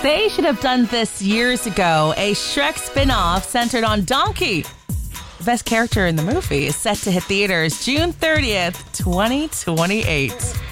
They should have done this years ago. A Shrek spin-off centered on Donkey. The best character in the movie is set to hit theaters June 30th, 2028.